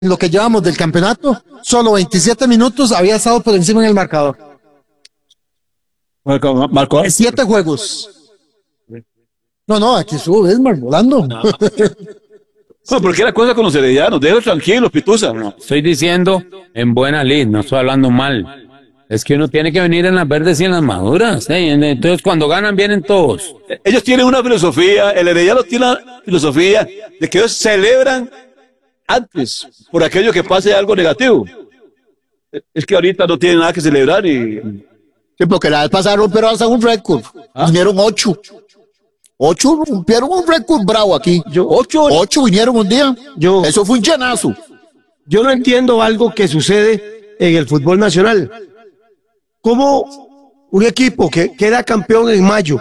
lo que llevamos del campeonato, solo 27 minutos había estado por encima en el marcador. Marcó 7 juegos. No, aquí estuvo Desmar volando. No. No, porque la cosa con los heredianos, déjalo tranquilo, Pituza. No, estoy diciendo en buena lid, no estoy hablando mal. Es que uno tiene que venir en las verdes y en las maduras. Entonces, cuando ganan, vienen todos. Ellos tienen una filosofía, el herediano tiene una filosofía de que ellos celebran antes por aquello que pase algo negativo. Es que ahorita no tienen nada que celebrar y... Sí, porque la vez pasada rompieron hasta un récord. Vinieron 8. 8 rompieron un récord bravo aquí. 8 vinieron un día. Eso fue un llenazo. Yo no entiendo algo que sucede en el fútbol nacional. ¿Cómo un equipo que queda campeón en mayo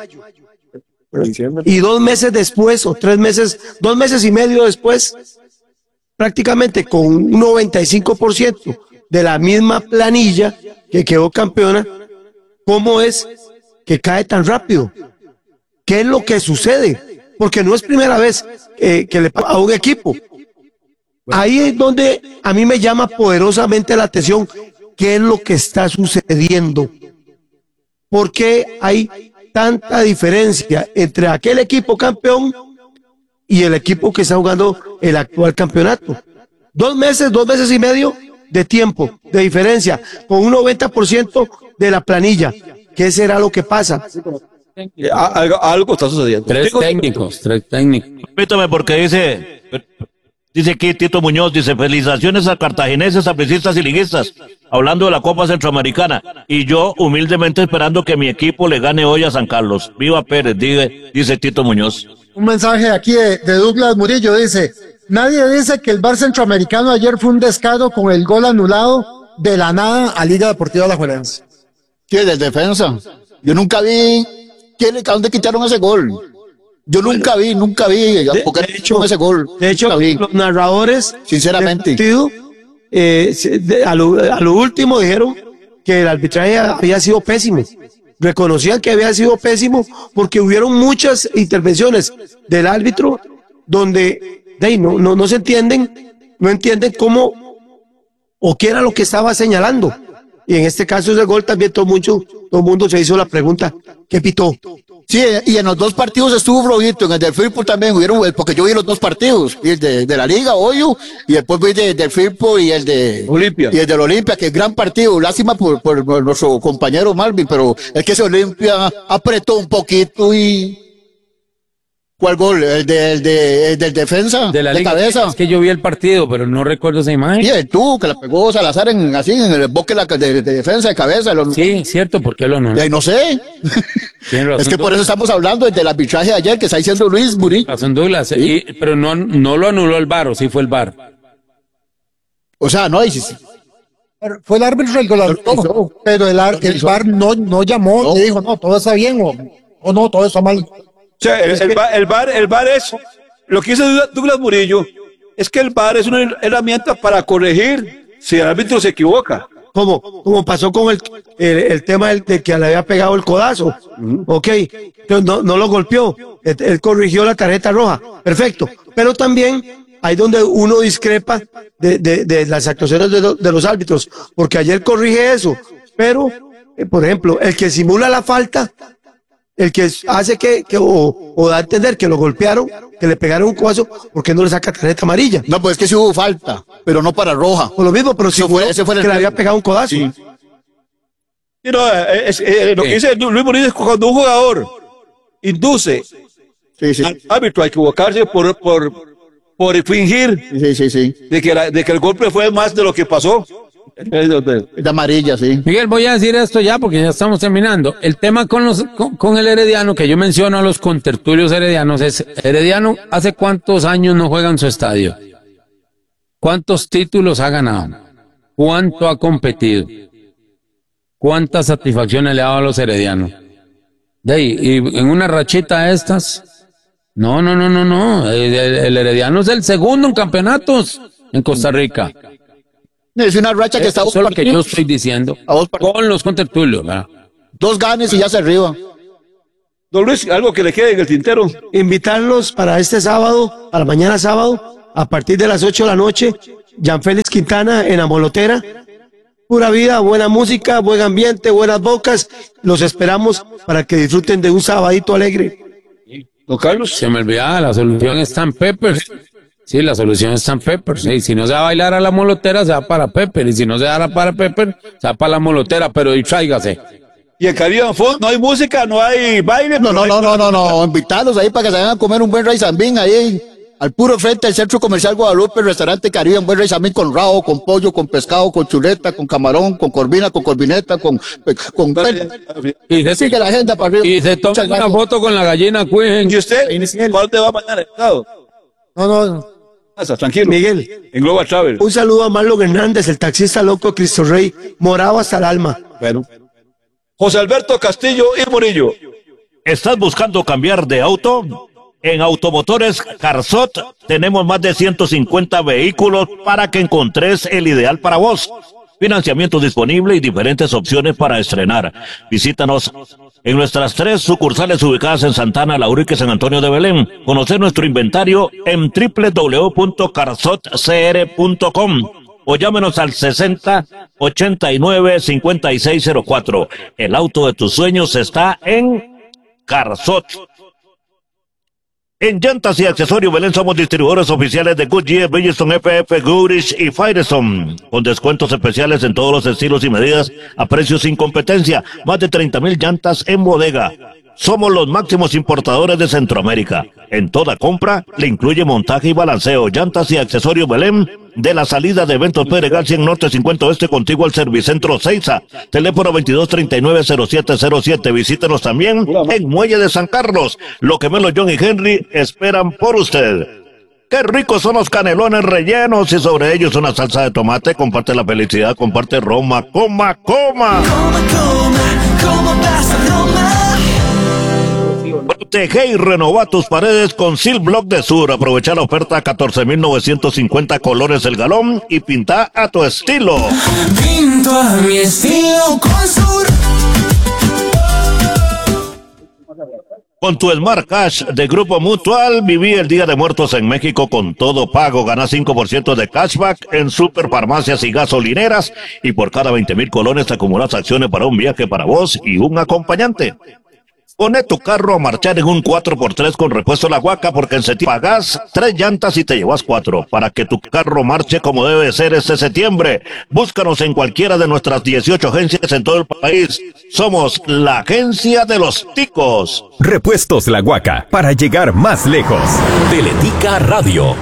y 2 meses después o 3 meses, 2 meses y medio después, prácticamente con un 95% de la misma planilla que quedó campeona, cómo es que cae tan rápido? ¿Qué es lo que sucede? Porque no es primera vez que le pasa a un equipo. Ahí es donde a mí me llama poderosamente la atención qué es lo que está sucediendo. ¿Por qué hay tanta diferencia entre aquel equipo campeón y el equipo que está jugando el actual campeonato? 2 meses y medio de tiempo, de diferencia, con un 90% de la planilla. ¿Qué será lo que pasa? Algo está sucediendo. Tres técnicos. Permítame, porque dice aquí Tito Muñoz, dice: felicitaciones a cartagineses, sapricistas y liguistas, hablando de la Copa Centroamericana, y yo humildemente esperando que mi equipo le gane hoy a San Carlos. Viva Pérez, dice Tito Muñoz. Un mensaje aquí de Douglas Murillo, dice: nadie dice que el VAR centroamericano ayer fue un descaro con el gol anulado de la nada a Liga Deportiva Alajuelense. Sí, del defensa. Yo nunca vi a dónde quitaron ese gol. Yo nunca vi porque de hecho ese gol. De hecho, los narradores, sinceramente, a lo último dijeron que el arbitraje había sido pésimo. Reconocían que había sido pésimo porque hubieron muchas intervenciones del árbitro donde no se entienden, no entienden cómo o qué era lo que estaba señalando. Y en este caso ese gol también todo el mundo se hizo la pregunta: ¿qué pitó? Sí, y en los 2 partidos estuvo flojito, en el del Firpo también hubieron, porque yo vi los 2 partidos, y el de la Liga, Hoyo, y después vi del Firpo y el de Olimpia. Y el del Olimpia, que es gran partido. Lástima por nuestro compañero Marvin, pero es que ese Olimpia apretó un poquito y... ¿Cuál gol? El del defensa, de la de Liga. cabeza. Es que yo vi el partido, pero no recuerdo esa imagen. Y el tú, que la pegó Salazar en el boque de defensa de cabeza. Sí, cierto, ¿por qué lo no? No sé. Es que por eso estamos hablando del arbitraje de ayer que está diciendo Luis Murillo. Razón, Douglas, ¿sí? Pero no lo anuló el VAR, ¿o sí fue el VAR? O sea, no, sí. Fue el árbitro el gol, pero el VAR no llamó y dijo: no, todo está bien o no, todo está mal. O sea, el VAR es, lo que dice Douglas Murillo, es que el VAR es una herramienta para corregir si el árbitro se equivoca. Como pasó con el tema de que le había pegado el codazo. Ok, entonces no lo golpeó, él corrigió la tarjeta roja, perfecto. Pero también hay donde uno discrepa de las actuaciones de los árbitros, porque ayer corrige eso, pero, por ejemplo, el que simula la falta, el que hace o da a entender que lo golpearon, que le pegaron un codazo, ¿por qué no le saca tarjeta amarilla? No, pues es que sí hubo falta, pero no para roja. Por lo mismo, pero si ese fue que le había pegado un codazo. Sí. Lo que dice Luis Murillo es cuando un jugador induce al árbitro a equivocarse por fingir de que el golpe fue más de lo que pasó. De amarilla, sí. Miguel, voy a decir esto ya porque ya estamos terminando. El tema con el Herediano, que yo menciono a los contertulios heredianos, es: Herediano, ¿hace cuántos años no juega en su estadio? ¿Cuántos títulos ha ganado? ¿Cuánto ha competido? ¿Cuántas satisfacciones le ha dado a los heredianos? Y en una rachita de estas, no. El Herediano es el segundo en campeonatos en Costa Rica. Es una racha que está... Eso es lo que yo estoy diciendo con los contertulios, ¿verdad? 2 ganes y ya se arriba. Don Luis, algo que le quede en el tintero. Invitarlos para este sábado, para mañana sábado, a partir de las 8 de la noche, Jean Félix Quintana en la Molotera. Pura vida, buena música, buen ambiente, buenas bocas. Los esperamos para que disfruten de un sabadito alegre. Don Carlos. Se me olvidaba, la solución está en Peppers. Sí, la solución está en Peppers. Sí, si no se va a bailar a la molotera, se va para Pepper. Y si no se va para Pepper, se va para la molotera, pero tráigase. Y en Caribe Food no hay música, no hay baile. No, invitarlos ahí para que se vayan a comer un buen rice and bean ahí al puro frente del Centro Comercial Guadalupe, restaurante Caribe, un buen rice and bean con rabo, con pollo, con pescado, con chuleta, con camarón, con corvina, con corvineta, Y sigue la agenda para arriba. Y se toma una foto con la gallina Cuijen. ¿Y usted? ¿Cuál te va mañana? No. Tranquilo. Miguel. En Global Travel. Un saludo a Marlon Hernández, el taxista loco Cristo Rey, morado hasta el alma. Bueno. José Alberto Castillo y Murillo. ¿Estás buscando cambiar de auto? En Automotores Carsot tenemos más de 150 vehículos para que encontres el ideal para vos. Financiamiento disponible y diferentes opciones para estrenar. Visítanos en nuestras 3 sucursales ubicadas en Santana, Laurique y San Antonio de Belén. Conocer nuestro inventario en www.carsotcr.com o llámenos al 6089-5604. El auto de tus sueños está en Carsot. En Llantas y Accesorios Belén somos distribuidores oficiales de Goodyear, Bridgestone, FF, Goodrich y Firestone, con descuentos especiales en todos los estilos y medidas a precios sin competencia. Más de 30,000 llantas en bodega. Somos los máximos importadores de Centroamérica. En toda compra le incluye montaje y balanceo. Llantas y Accesorios Belén, de la salida de Eventos Pedregal 100 Norte 50 Oeste, contigo al Servicentro Seiza. Teléfono 2239-0707. Visítenos también en Muelle de San Carlos. Lo que Melo, John y Henry esperan por usted. Qué ricos son los canelones rellenos y sobre ellos una salsa de tomate. Comparte la felicidad, comparte Roma. Coma. Protege y renova tus paredes con Sil Block de Sur. Aprovecha la oferta a 14,950 colores el galón y pinta a tu estilo. Pinto a mi estilo con Sur. Con tu Smart Cash de Grupo Mutual, viví el Día de Muertos en México con todo pago. Gana 5% de cashback en superfarmacias y gasolineras y por cada 20,000 colones acumulas acciones para un viaje para vos y un acompañante. Pone tu carro a marchar en un 4x3 con repuesto La Huaca, porque en septiembre pagás 3 llantas y te llevas 4, para que tu carro marche como debe ser este septiembre. Búscanos en cualquiera de nuestras 18 agencias en todo el país. Somos la agencia de los ticos. Repuestos La Huaca, para llegar más lejos. Teletica Radio.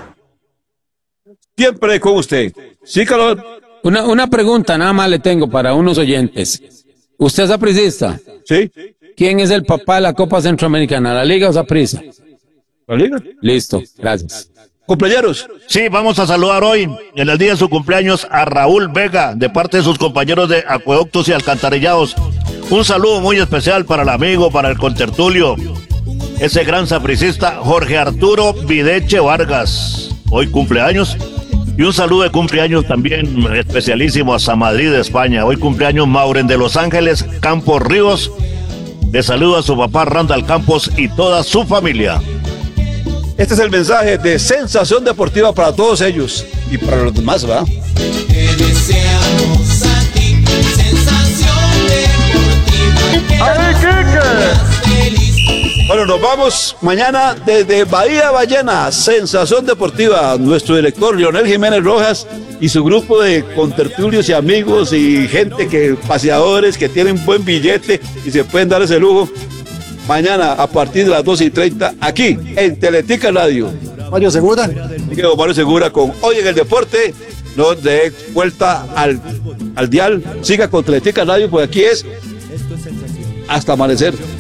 Siempre con usted. Sí, Carlos. Una pregunta nada más le tengo para unos oyentes. ¿Usted es sapricista? Sí. ¿Quién es el papá de la Copa Centroamericana? ¿La Liga o Saprissa? ¿La Liga? Listo, gracias. Cumpleaños. Sí, vamos a saludar hoy, en el día de su cumpleaños, a Raúl Vega, de parte de sus compañeros de Acueductos y Alcantarillados. Un saludo muy especial para el amigo, para el contertulio, ese gran sapricista Jorge Arturo Videche Vargas. Hoy cumpleaños. Y un saludo de cumpleaños también especialísimo hasta Madrid, España. Hoy cumpleaños Mauren de Los Ángeles, Campos Ríos. Le saluda a su papá Randall Campos y toda su familia. Este es el mensaje de Sensación Deportiva para todos ellos y para los demás, ¿va? Te deseamos a ti, Sensación Deportiva. ¡Ay, Kike! Bueno, nos vamos mañana desde Bahía Ballena, Sensación Deportiva. Nuestro director Leonel Jiménez Rojas y su grupo de contertulios y amigos y gente paseadores que tienen buen billete y se pueden dar ese lujo. Mañana a partir de las 2:30 aquí en Teletica Radio. Mario Segura. Mario Segura con Hoy en el Deporte. No dé vuelta al dial. Siga con Teletica Radio, pues aquí es hasta amanecer.